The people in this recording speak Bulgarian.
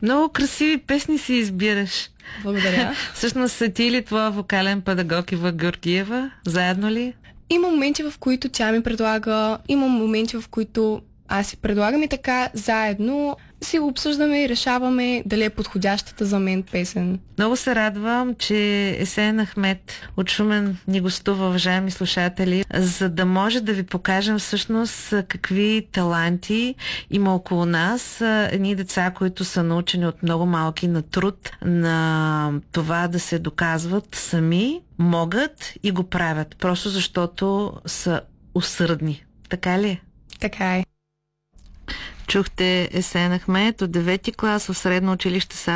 Много красиви песни си избираш. Благодаря. Всъщност са ти ли твоя вокален педагог Ива Георгиева? Заедно ли? Има моменти, в които тя ми предлага, има моменти, в които аз си предлагам и така заедно си го обсъждаме и решаваме дали е подходящата за мен песен. Много се радвам, че Есен Ахмед от Шумен ни гостува, уважаеми слушатели, за да може да ви покажем всъщност какви таланти има около нас. Едни деца, които са научени от много малки на труд, на това да се доказват сами, могат и го правят, просто защото са усърдни. Така ли е? Така е. Чухте Есен Ахмед от 9-ти клас в средно училище